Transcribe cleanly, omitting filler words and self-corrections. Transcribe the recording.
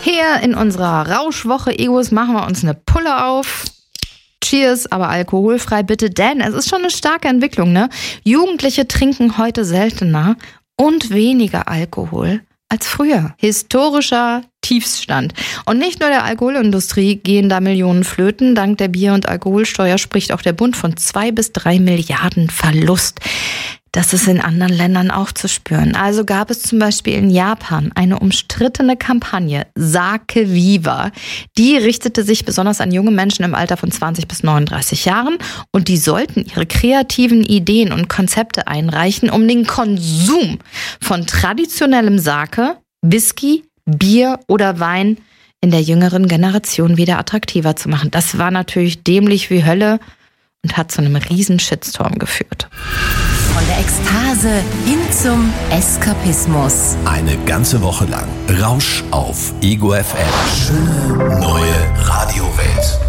Hier in unserer Rauschwoche Egos machen wir uns eine Pulle auf. Cheers, aber alkoholfrei bitte, denn es ist schon eine starke Entwicklung, ne? Jugendliche trinken heute seltener und weniger Alkohol als früher. Historischer Tiefstand. Und nicht nur der Alkoholindustrie gehen da Millionen flöten. Dank der Bier- und Alkoholsteuer spricht auch der Bund von 2 bis 3 Milliarden Verlust. Das ist in anderen Ländern auch zu spüren. Also gab es zum Beispiel in Japan eine umstrittene Kampagne, Sake Viva. Die richtete sich besonders an junge Menschen im Alter von 20 bis 39 Jahren und die sollten ihre kreativen Ideen und Konzepte einreichen, um den Konsum von traditionellem Sake, Whisky, Bier oder Wein in der jüngeren Generation wieder attraktiver zu machen. Das war natürlich dämlich wie Hölle und hat zu einem riesen Shitstorm geführt. Von der Ekstase hin zum Eskapismus. Eine ganze Woche lang Rausch auf Ego FM. Schöne neue